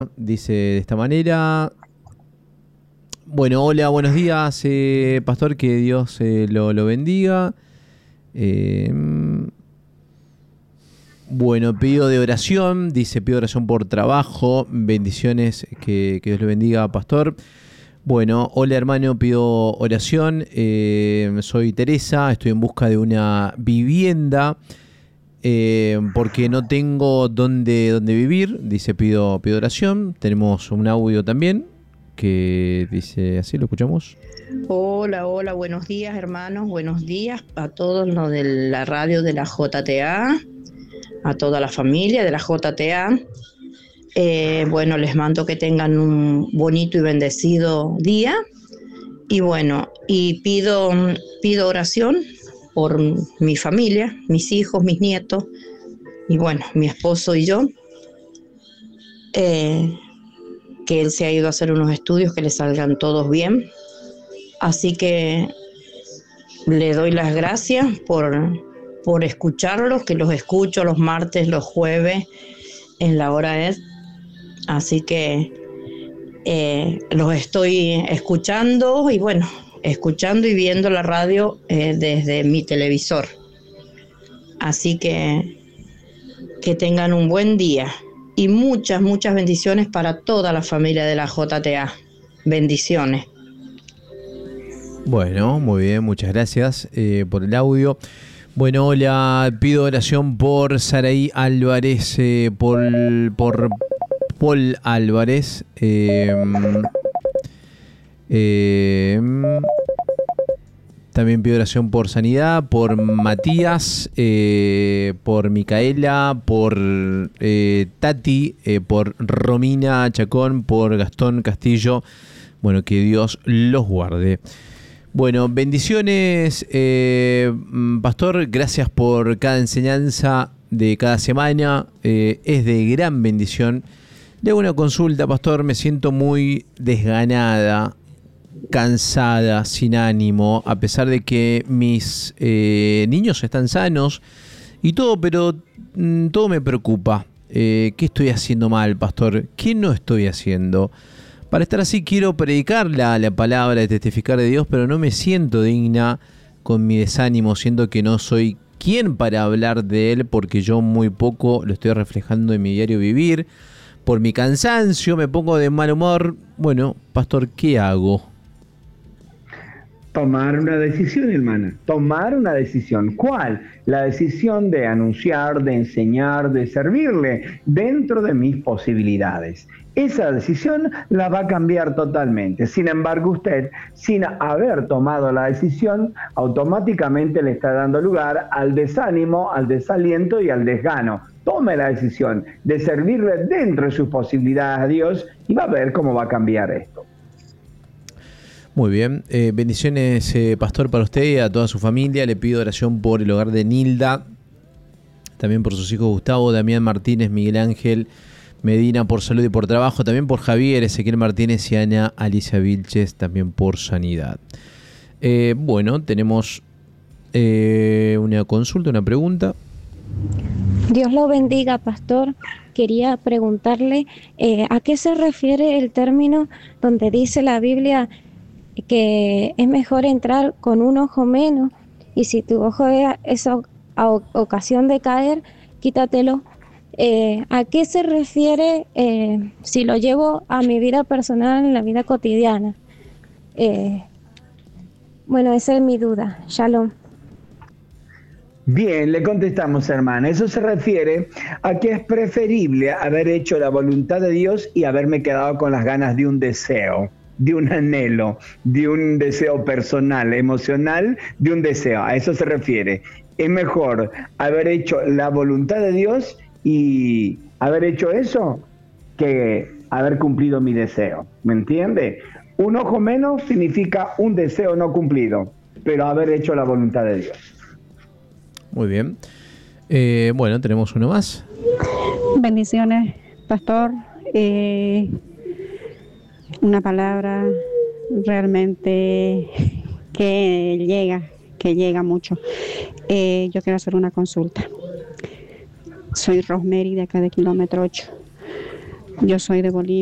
Dice de esta manera. Bueno, hola, buenos días, pastor, que Dios lo bendiga. Eh, bueno, pedido de oración, dice, pido oración por trabajo, bendiciones, que Dios le bendiga, pastor. Bueno, hola hermano, pido oración, soy Teresa, estoy en busca de una vivienda. Porque no tengo dónde vivir, dice pido oración. Tenemos un audio también que dice así, lo escuchamos. Hola, hola, buenos días hermanos, buenos días a todos los de la radio de la JTA, a toda la familia de la JTA. Bueno, les mando que tengan un bonito y bendecido día. Y bueno, pido oración por mi familia, mis hijos, mis nietos, y bueno, mi esposo y yo, que él se ha ido a hacer unos estudios, que le salgan todos bien. Así que le doy las gracias por escucharlos, que los escucho los martes, los jueves, en la hora es. Así que los estoy escuchando y bueno, escuchando y viendo la radio desde mi televisor. Así que tengan un buen día y muchas, muchas bendiciones para toda la familia de la JTA. Bendiciones. Bueno, muy bien, muchas gracias por el audio. Bueno, hola, pido oración por Saraí Álvarez, por Paul Álvarez. También pido oración por sanidad, por Matías, por Micaela, por Tati, por Romina Chacón, por Gastón Castillo. Bueno, que Dios los guarde. Bueno, bendiciones, pastor. Gracias por cada enseñanza de cada semana. Es de gran bendición. Le hago una consulta, pastor. Me siento muy desganada, cansada, sin ánimo, a pesar de que mis niños están sanos y todo, pero todo me preocupa. ¿Qué estoy haciendo mal, pastor? ¿Qué no estoy haciendo? Para estar así quiero predicar la palabra, de testificar de Dios, pero no me siento digna con mi desánimo. Siento que no soy quien para hablar de Él, porque yo muy poco lo estoy reflejando en mi diario vivir. Por mi cansancio me pongo de mal humor. Bueno, pastor, ¿qué hago? Tomar una decisión, hermana. Tomar una decisión. ¿Cuál? La decisión de anunciar, de enseñar, de servirle dentro de mis posibilidades. Esa decisión la va a cambiar totalmente. Sin embargo, usted, sin haber tomado la decisión, automáticamente le está dando lugar al desánimo, al desaliento y al desgano. Tome la decisión de servirle dentro de sus posibilidades a Dios y va a ver cómo va a cambiar esto. Muy bien, bendiciones, pastor, para usted y a toda su familia. Le pido oración por el hogar de Nilda, también por sus hijos Gustavo, Damián Martínez, Miguel Ángel Medina, por salud y por trabajo, también por Javier, Ezequiel Martínez y Ana Alicia Vilches, también por sanidad. Bueno, tenemos una consulta, una pregunta. Dios lo bendiga, pastor. Quería preguntarle ¿a qué se refiere el término donde dice la Biblia que es mejor entrar con un ojo menos y si tu ojo es ocasión de caer, quítatelo? ¿A qué se refiere si lo llevo a mi vida personal, en la vida cotidiana? Bueno, esa es mi duda. Shalom. Bien, le contestamos, hermana. Eso se refiere a que es preferible haber hecho la voluntad de Dios y haberme quedado con las ganas de un deseo, de un anhelo, de un deseo personal, emocional, de un deseo. A eso se refiere. Es mejor haber hecho la voluntad de Dios y haber hecho eso que haber cumplido mi deseo. ¿Me entiende? Un ojo menos significa un deseo no cumplido, pero haber hecho la voluntad de Dios. Muy bien. Bueno, tenemos uno más. Bendiciones, pastor. Una palabra realmente que llega mucho. Yo quiero hacer una consulta. Soy Rosemary de acá de kilómetro 8. Yo soy de Bolivia.